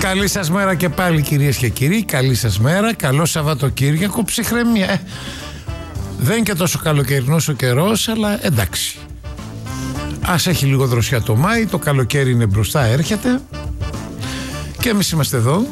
Καλή σας μέρα και πάλι, κυρίες και κύριοι. Καλή σας μέρα, καλό Σαββατοκύριακο. Ψυχραιμία. Δεν είναι και τόσο καλοκαιρινός ο καιρός, αλλά εντάξει. Ας έχει λίγο δροσιά το Μάη, το καλοκαίρι είναι μπροστά, έρχεται. Και εμείς είμαστε εδώ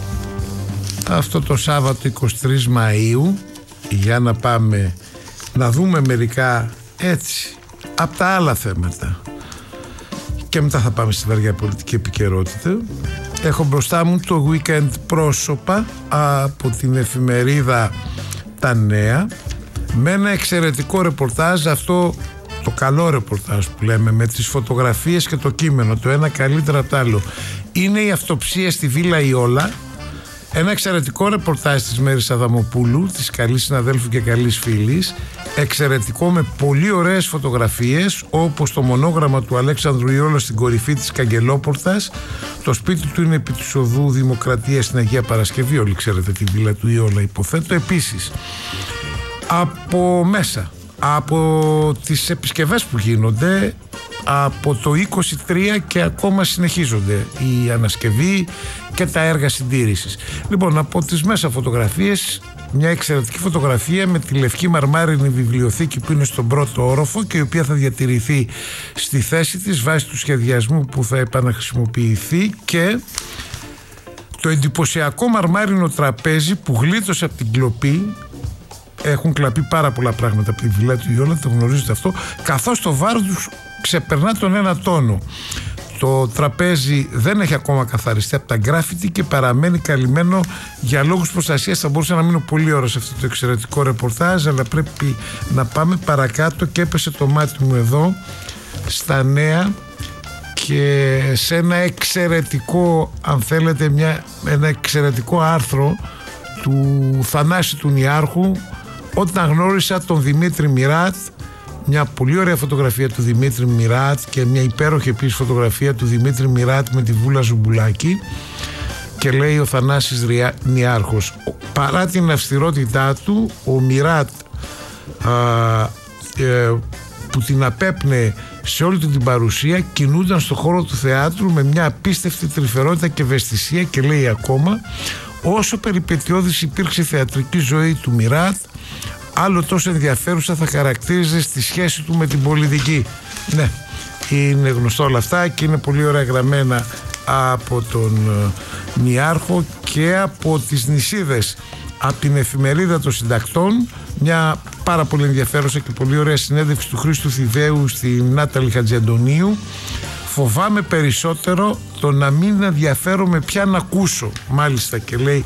αυτό το Σάββατο 23 Μαΐου για να πάμε να δούμε μερικά έτσι από τα άλλα θέματα. Και μετά θα πάμε στη βαριά πολιτική επικαιρότητα. Έχω μπροστά μου το weekend πρόσωπα από την εφημερίδα Τα Νέα με ένα εξαιρετικό ρεπορτάζ, αυτό το καλό ρεπορτάζ που λέμε, με τις φωτογραφίες και το κείμενο, το ένα καλύτερο από το άλλο. Είναι η αυτοψία στη Βίλα Ιόλα, ένα εξαιρετικό ρεπορτάζ της Μέρης Αδαμοπούλου, της καλής συναδέλφου και καλής φίλης, εξαιρετικό με πολύ ωραίες φωτογραφίες, όπως το μονόγραμμα του Αλέξανδρου Ιόλα στην κορυφή της Καγκελόπορτας. Το σπίτι του είναι επί της οδού Δημοκρατίας στην Αγία Παρασκευή, όλοι ξέρετε τη βίλα του Ιόλα, υποθέτω. Επίσης από μέσα, από τις επισκευές που γίνονται από το 23 και ακόμα συνεχίζονται η ανασκευή και τα έργα συντήρησης. Λοιπόν, από τις μέσα φωτογραφίες, μια εξαιρετική φωτογραφία με τη λευκή μαρμάρινη βιβλιοθήκη που είναι στον πρώτο όροφο και η οποία θα διατηρηθεί στη θέση της βάσει του σχεδιασμού που θα επαναχρησιμοποιηθεί, και το εντυπωσιακό μαρμάρινο τραπέζι που γλίτωσε από την κλοπή. Έχουν κλαπεί πάρα πολλά πράγματα από τη βιλά του Ιόλα, το γνωρίζετε αυτό, καθώς το βάρος τους ξεπερνά τον 1 τόνο. Το τραπέζι δεν έχει ακόμα καθαριστεί από τα γκράφιτι και παραμένει καλυμμένο για λόγους προστασίας. Θα μπορούσα να μείνω πολύ ώρα σε αυτό το εξαιρετικό ρεπορτάζ, αλλά πρέπει να πάμε παρακάτω και έπεσε το μάτι μου εδώ στα Νέα και σε ένα εξαιρετικό, αν θέλετε, ένα εξαιρετικό άρθρο του Θανάση του Νιάρχου, όταν γνώρισα τον Δημήτρη Μιράτ. Μια πολύ ωραία φωτογραφία του Δημήτρη Μιράτ και μια υπέροχη επίσης φωτογραφία του Δημήτρη Μιράτ με τη Βούλα Ζουμπουλάκη, και λέει ο Θανάσης Νιάρχος: παρά την αυστηρότητά του, ο Μιράτ που την απέπνεε σε όλη του την παρουσία, κινούνταν στο χώρο του θεάτρου με μια απίστευτη τρυφερότητα και ευαισθησία, και λέει ακόμα: όσο περιπετειώδης υπήρξε η θεατρική ζωή του Μιράτ, άλλο τόσο ενδιαφέρουσα θα χαρακτήριζε στη σχέση του με την πολιτική. Ναι, είναι γνωστό όλα αυτά και είναι πολύ ωραία γραμμένα από τον Νιάρχο και από τις νησίδες, από την εφημερίδα των συντακτών, μια πάρα πολύ ενδιαφέρουσα και πολύ ωραία συνέντευξη του Χρήστου Θηδαίου στην Νάταλη Χατζιαντονίου. Φοβάμαι περισσότερο το να μην ενδιαφέρομαι πια να ακούσω, μάλιστα, και λέει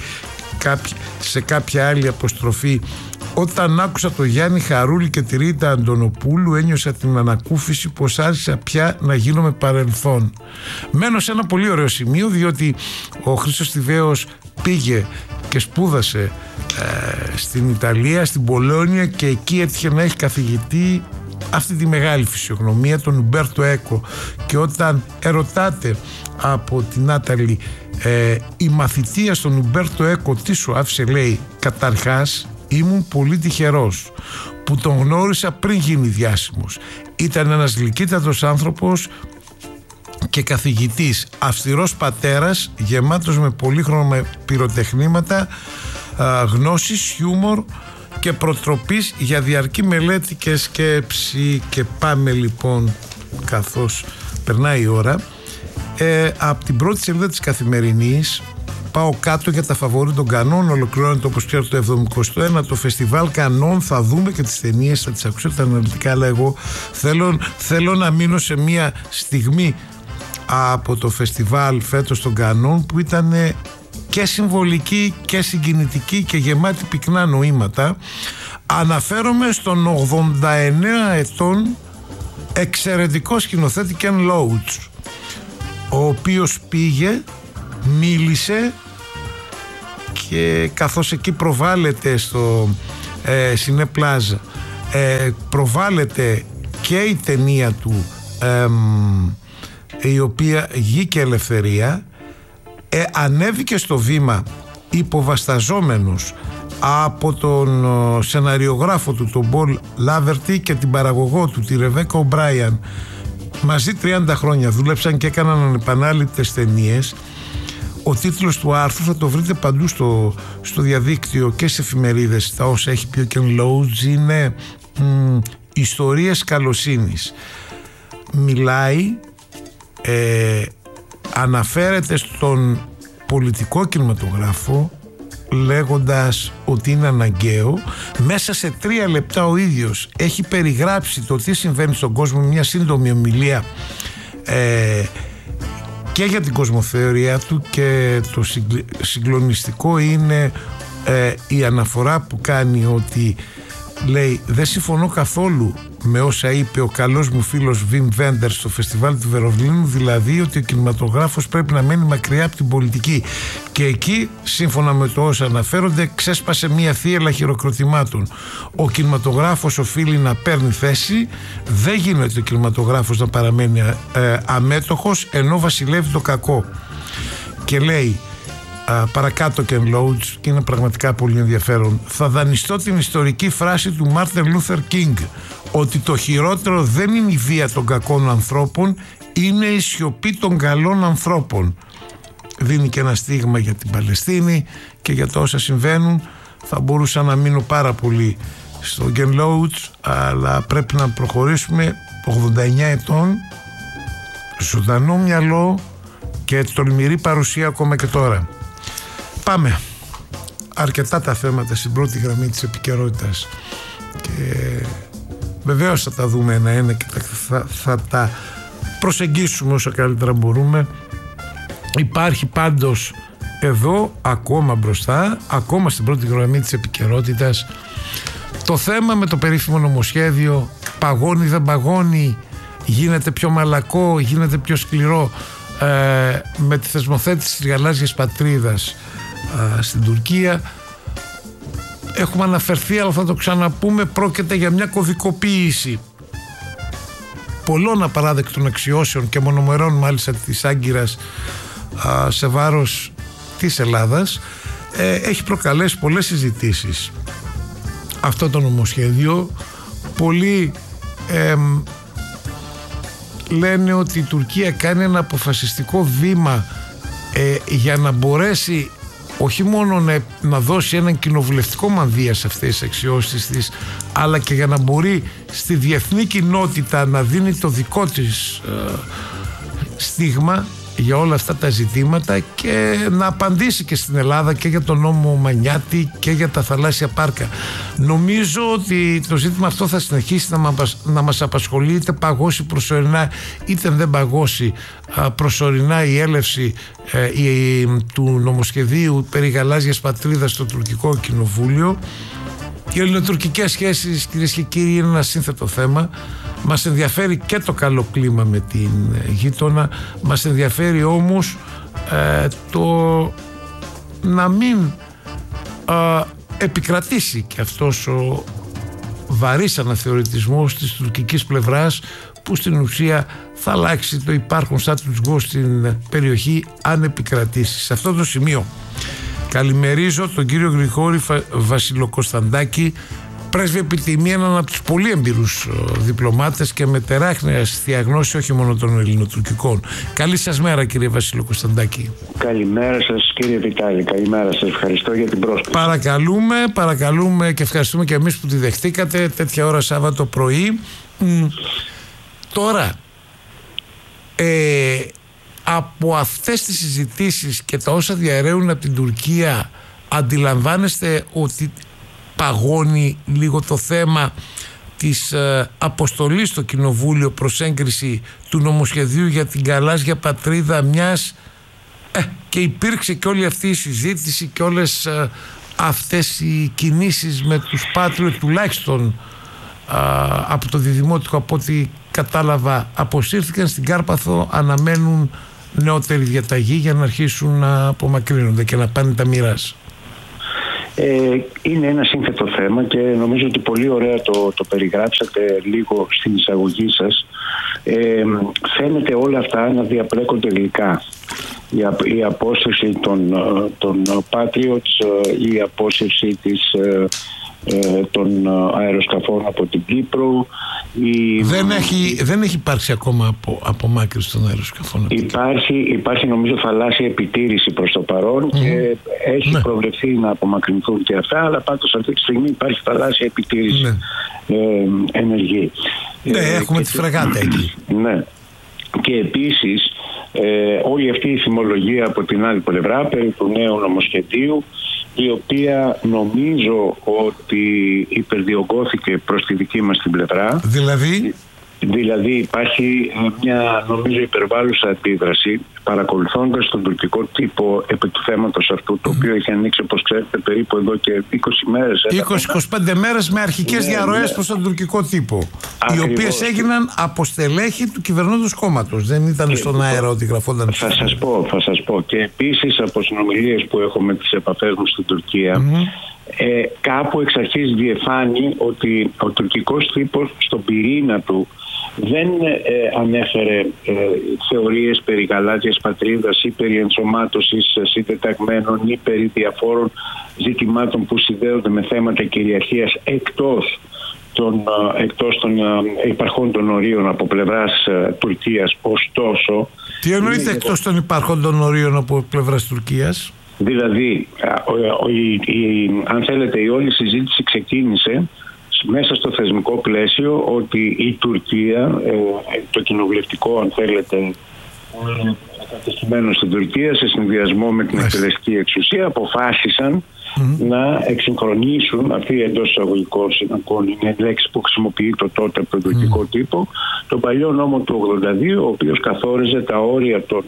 σε κάποια άλλη αποστροφή: όταν άκουσα το Γιάννη Χαρούλη και τη Ρίτα Αντωνοπούλου, ένιωσα την ανακούφιση πως άρχισα πια να γίνομαι παρελθόν. Μένω σε ένα πολύ ωραίο σημείο, διότι ο Χρήστος Θηδαίος πήγε και σπούδασε στην Ιταλία, στην Πολόνια, και εκεί έτυχε να έχει καθηγητή αυτή τη μεγάλη φυσιογνωμία, τον Ουμπέρτο Έκο, και όταν ερωτάτε από την Νάταλη η μαθητεία στον Ουμπέρτο Έκο τι σου άφησε, λέει: καταρχάς ήμουν πολύ τυχερός που τον γνώρισα πριν γίνει διάσημος. Ήταν ένας γλυκύτατος άνθρωπος και καθηγητής, αυστηρός πατέρας, γεμάτος με πολύχρονα, με πυροτεχνήματα, γνώσεις, χιούμορ και προτροπής για διαρκή μελέτη και σκέψη. Και πάμε λοιπόν, καθώς περνάει η ώρα, από την πρώτη σελίδα της Καθημερινής πάω κάτω για τα φαβορί των Κανών. Ολοκληρώνεται, όπως ξέρετε, το 71ο το φεστιβάλ Κανών. Θα δούμε και τις ταινίες, θα τις ακούσετε αναλυτικά, αλλά εγώ θέλω να μείνω σε μια στιγμή από το φεστιβάλ φέτος των Κανών που ήταν και συμβολική και συγκινητική και γεμάτη πυκνά νοήματα. Αναφέρομαι στον 89 ετών εξαιρετικό σκηνοθέτη Ken Loach, ο οποίος πήγε, μίλησε, και καθώς εκεί προβάλλεται στο Σινέ Πλάζα, προβάλλεται και η ταινία του η οποία Γη και Ελευθερία, ανέβηκε στο βήμα υποβασταζόμενος από τον σεναριογράφο του, τον Πολ Λάβερτι, και την παραγωγό του, τη Ρεβέκα Ομπράιαν. Μαζί 30 χρόνια δούλεψαν και έκαναν ανεπανάληπτες ταινίες. Ο τίτλος του άρθρου θα το βρείτε παντού στο διαδίκτυο και σε εφημερίδες. Τα όσα έχει πει ο Ken Loach είναι ιστορίες καλοσύνης. Μιλάει, αναφέρεται στον πολιτικό κινηματογράφο λέγοντας ότι είναι αναγκαίο. Μέσα σε 3 λεπτά ο ίδιος έχει περιγράψει το τι συμβαίνει στον κόσμο, μια σύντομη ομιλία και για την κοσμοθεωρία του, και το συγκλονιστικό είναι η αναφορά που κάνει, ότι λέει: δεν συμφωνώ καθόλου με όσα είπε ο καλός μου φίλος Βιμ Βέντερς στο φεστιβάλ του Βερολίνου, δηλαδή ότι ο κινηματογράφος πρέπει να μένει μακριά από την πολιτική. Και εκεί, σύμφωνα με το όσα αναφέρονται, ξέσπασε μια θύελλα χειροκροτημάτων. Ο κινηματογράφος οφείλει να παίρνει θέση. Δεν γίνεται ο κινηματογράφος να παραμένει αμέτωχος ενώ βασιλεύει το κακό. Και λέει παρακάτω Ken Loach, και είναι πραγματικά πολύ ενδιαφέρον: θα δανειστώ την ιστορική φράση του Μάρτιν Λούθερ Κίνγκ, ότι το χειρότερο δεν είναι η βία των κακών ανθρώπων, είναι η σιωπή των καλών ανθρώπων. Δίνει και ένα στίγμα για την Παλαιστίνη και για τα όσα συμβαίνουν. Θα μπορούσα να μείνω πάρα πολύ στο Ken Loach, αλλά πρέπει να προχωρήσουμε. 89 ετών, ζωντανό μυαλό και τολμηρή παρουσία ακόμα και τώρα. Πάμε. Αρκετά τα θέματα στην πρώτη γραμμή της επικαιρότητας και βεβαίως θα τα δούμε ένα-ένα και θα τα προσεγγίσουμε όσο καλύτερα μπορούμε. Υπάρχει πάντως εδώ ακόμα μπροστά, ακόμα στην πρώτη γραμμή της επικαιρότητας, το θέμα με το περίφημο νομοσχέδιο. Παγώνει, δεν παγώνει, γίνεται πιο μαλακό, γίνεται πιο σκληρό, με τη θεσμοθέτηση της γαλάζιας πατρίδας στην Τουρκία. Έχουμε αναφερθεί, αλλά θα το ξαναπούμε, πρόκειται για μια κωδικοποίηση πολλών απαράδεκτων αξιώσεων και μονομερών μάλιστα της Άγκυρας σε βάρος της Ελλάδας. Έχει προκαλέσει πολλές συζητήσεις αυτό το νομοσχέδιο. Πολλοί λένε ότι η Τουρκία κάνει ένα αποφασιστικό βήμα για να μπορέσει όχι μόνο να δώσει έναν κοινοβουλευτικό μανδύα σε αυτές τις αξιώσεις της, αλλά και για να μπορεί στη διεθνή κοινότητα να δίνει το δικό της στίγμα για όλα αυτά τα ζητήματα και να απαντήσει και στην Ελλάδα και για τον νόμο Μανιάτη και για τα θαλάσσια πάρκα. Νομίζω ότι το ζήτημα αυτό θα συνεχίσει να μας απασχολεί, είτε παγώσει προσωρινά είτε δεν παγώσει προσωρινά η έλευση του νομοσχεδίου περί γαλάζιας πατρίδας στο τουρκικό κοινοβούλιο. Οι ελληνοτουρκικές σχέσεις, κυρίες και κύριοι, είναι ένα σύνθετο θέμα. Μας ενδιαφέρει και το καλό κλίμα με την γείτονα. Μας ενδιαφέρει όμως το να μην επικρατήσει και αυτός ο βαρύς αναθεωρητισμός της τουρκικής πλευράς, που στην ουσία θα αλλάξει το υπάρχον status quo στην περιοχή αν επικρατήσει. Σε αυτό το σημείο καλημερίζω τον κύριο Γρηγόρη Βασιλοκωνσταντάκη, πρέσβη επιτιμία, έναν από τους πολύ εμπειρούς διπλωμάτες και με τεράστια διαγνώση όχι μόνο των ελληνοτουρκικών. Καλή σας μέρα, κύριε Βασιλοκωνσταντάκη. Καλημέρα σας, κύριε Βιτάλη. Καλημέρα σας. Ευχαριστώ για την πρόσκληση. Παρακαλούμε και ευχαριστούμε και εμείς που τη δεχτήκατε τέτοια ώρα Σάββατο πρωί. Τώρα από αυτές τις συζητήσεις και τα όσα διαρρέουν από την Τουρκία, αντιλαμβάνεστε ότι παγώνει λίγο το θέμα της αποστολής στο Κοινοβούλιο προς έγκριση του νομοσχεδίου για την γαλάζια πατρίδα, μιας και υπήρξε και όλη αυτή η συζήτηση και όλες αυτές οι κινήσεις με τους Patriot, τουλάχιστον από το Διδημότικο, από ό,τι κατάλαβα, αποσύρθηκαν στην Κάρπαθο, αναμένουν νεότερη διαταγή για να αρχίσουν να απομακρύνονται και να πάνε τα μοιράς. Είναι ένα σύνθετο θέμα και νομίζω ότι πολύ ωραία το περιγράψατε λίγο στην εισαγωγή σας. Φαίνεται όλα αυτά να διαπλέκονται γλυκά. Η απόσυρση των Patriots, η απόσυρση της των αεροσκαφών από την Κύπρο. Δεν έχει υπάρξει ακόμα απομάκρυνση των αεροσκαφών. Υπάρχει νομίζω θαλάσσια επιτήρηση προς το παρόν και έχει προβλεφθεί να απομακρυνθούν και αυτά, αλλά πάντως αυτή τη στιγμή υπάρχει θαλάσσια επιτήρηση ενεργή. Έχουμε τη φρεγάτα εκεί. Ναι. Και επίσης όλη αυτή η θυμολογία από την άλλη πλευρά περί του νέου νομοσχεδίου, η οποία νομίζω ότι υπερδιωγγώθηκε προς τη δική μας την πλευρά. Δηλαδή υπάρχει μια νομίζω υπερβάλλουσα αντίδραση, παρακολουθώντας τον τουρκικό τύπο επί του θέματος αυτού, το οποίο έχει ανοίξει, όπως ξέρετε, περίπου εδώ και 20 μέρες. 20-25 μέρες με αρχικές διαρροές προς τον τουρκικό τύπο. Ακριβώς. Οι οποίες έγιναν από στελέχη του κυβερνώντος κόμματος. Δεν ήταν στον αέρα ότι γραφόταν. Θα σας πω. Και επίσης από συνομιλίες που έχω με τις επαφές μου στην Τουρκία, κάπου εξ αρχής διεφάνει ότι ο τουρκικός τύπος στον πυρήνα του δεν ανέφερε θεωρίες περί γαλάζιας πατρίδας ή περί ενσωμάτωσης συντεταγμένων ή περί διαφόρων ζητημάτων που συνδέονται με θέματα κυριαρχίας εκτός των υπαρχόντων ορίων από πλευράς Τουρκίας. Ωστόσο... Τι εννοείται εκτός των υπαρχόντων ορίων από πλευράς Τουρκίας? Δηλαδή, αν θέλετε, η όλη συζήτηση ξεκίνησε μέσα στο θεσμικό πλαίσιο ότι η Τουρκία, το κοινοβουλευτικό, αν θέλετε, κατεστημένο στην Τουρκία σε συνδυασμό με την εκτελεστική εξουσία, αποφάσισαν να εξυγχρονίσουν, αυτή εντός εισαγωγικών συνακών είναι λέξη που χρησιμοποιεί το τότε από τον τουρκικό τύπο, τον παλιό νόμο του 82, ο οποίος καθόριζε τα όρια των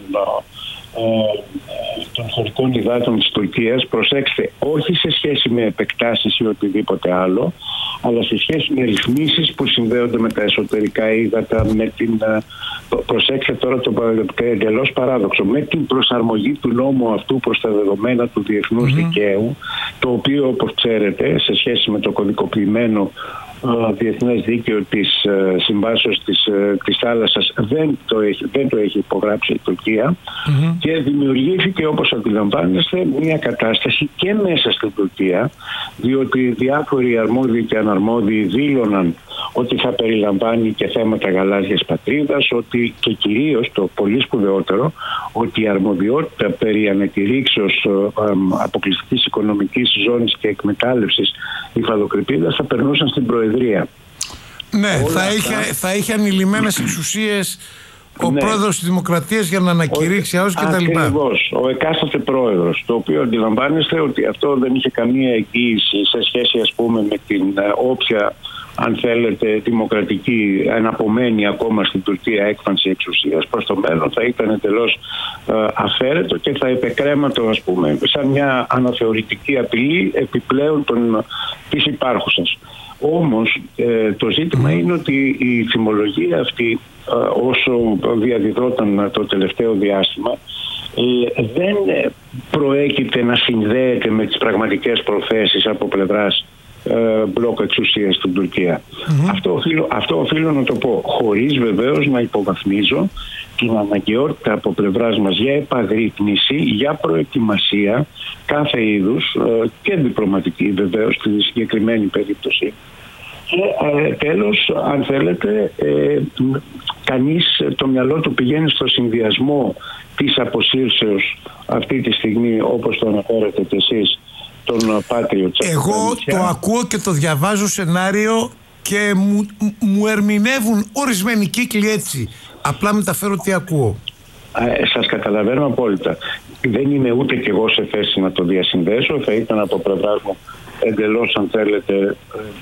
χωρικών υδάτων της Τουρκίας, προσέξτε, όχι σε σχέση με επεκτάσεις ή οτιδήποτε άλλο, αλλά σε σχέση με ρυθμίσεις που συνδέονται με τα εσωτερικά ύδατα, με την, προσέξτε τώρα το εντελώς παράδοξο, με την προσαρμογή του νόμου αυτού προς τα δεδομένα του διεθνούς δικαίου, το οποίο, όπως ξέρετε, σε σχέση με το κωδικοποιημένο διεθνές δίκαιο της συμβάσεως της θάλασσας δεν το έχει υπογράψει η Τουρκία και δημιουργήθηκε, όπως αντιλαμβάνεστε, μια κατάσταση και μέσα στην Τουρκία, διότι διάφοροι αρμόδιοι και αναρμόδιοι δήλωναν ότι θα περιλαμβάνει και θέματα γαλάζιας πατρίδας, ότι και κυρίως το πολύ σπουδαιότερο, ότι η αρμοδιότητα περί ανακηρύξεως αποκλειστικής οικονομικής ζώνης και εκμετάλλευσης υφαλοκρηπίδας θα περνούσαν στην Προεδρία. Ναι, θα είχε ανηλυμένες εξουσίες ο πρόεδρος της Δημοκρατίας για να ανακηρύξει ΑΟΣ και τα λοιπά. Ακριβώς, ο εκάστοτε πρόεδρος, το οποίο αντιλαμβάνεστε ότι αυτό δεν είχε καμία εγγύηση σε σχέση, ας πούμε, με την όποια, αν θέλετε, δημοκρατική εναπομένη ακόμα στην Τουρκία έκφανση εξουσίας προς το μέλλον. Θα ήταν εντελώς αφαίρετο και θα επεκρέματο, ας πούμε, σαν μια αναθεωρητική απειλή επιπλέον της υπάρχουσας. Όμως το ζήτημα είναι ότι η θυμολογία αυτή, όσο διαδιδόταν το τελευταίο διάστημα, δεν προέκειται να συνδέεται με τις πραγματικές προθέσεις από πλευράς μπλοκ εξουσίας στην Τουρκία. Αυτό οφείλω να το πω, χωρίς βεβαίως να υποβαθμίζω την αναγκαιότητα από πλευράς μας για επαγρύπνηση, για προετοιμασία κάθε είδους και διπλωματική βεβαίως στη συγκεκριμένη περίπτωση. Και τέλος, αν θέλετε, κανείς το μυαλό του πηγαίνει στο συνδυασμό της αποσύρσεως αυτή τη στιγμή, όπως το αναφέρετε και εσείς, τον Patriot. Εγώ το ακούω και το διαβάζω σενάριο και μου ερμηνεύουν ορισμένοι κύκλοι έτσι. Απλά μεταφέρω τι ακούω. Σας καταλαβαίνω απόλυτα. Δεν είμαι ούτε κι εγώ σε θέση να το διασυνδέσω. Θα ήταν από πλευράς μου εντελώς, αν θέλετε,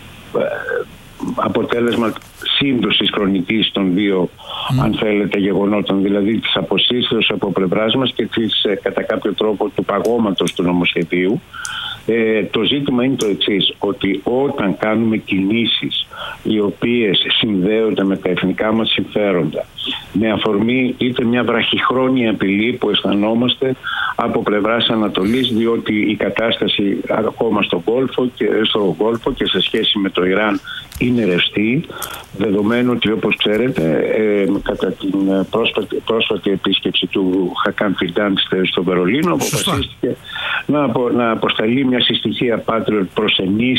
αποτέλεσμα σύμπτωσης χρονικής των δύο, αν θέλετε, γεγονότων, δηλαδή της αποσύσεως από πλευράς μας και της κατά κάποιο τρόπο του παγώματος του νομοσχεδίου. Το ζήτημα είναι το εξής, ότι όταν κάνουμε κινήσεις οι οποίες συνδέονται με τα εθνικά μας συμφέροντα, με αφορμή είτε μια βραχυχρόνια απειλή που αισθανόμαστε από πλευράς Ανατολής, διότι η κατάσταση ακόμα στο Γόλφο και σε σχέση με το Ιράν είναι ρευστή, δεδομένου ότι, όπως ξέρετε, κατά την πρόσφατη επίσκεψη του Χακάν Φιντάν στο Βερολίνο, αποφασίστηκε να αποσταλεί μια συστοιχία Patriot προς